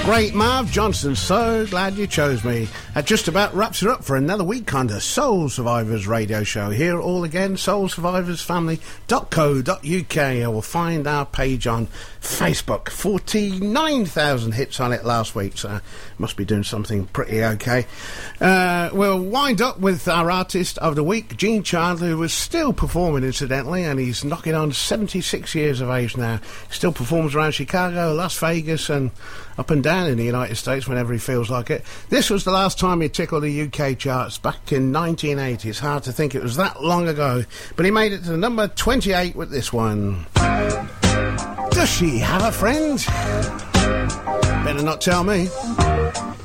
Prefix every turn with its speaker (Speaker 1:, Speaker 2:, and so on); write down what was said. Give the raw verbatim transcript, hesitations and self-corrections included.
Speaker 1: Great Marv Johnson, so glad you chose me. That just about wraps it up for another week on the Soul Survivors radio show. Here all again, soul survivors family dot co dot uk. I will find our page on Facebook. forty-nine thousand hits on it last week, so must be doing something pretty okay. Uh, we'll wind up with our artist of the week, Gene Chandler, who is still performing incidentally, and he's knocking on seventy-six years of age now. Still performs around Chicago, Las Vegas, and up and down in the United States whenever he feels like it. This was the last time he tickled the U K charts back in nineteen eighty. It's hard to think it was that long ago, but he made it to number twenty-eight with this one. Does she have a friend? Better not tell me.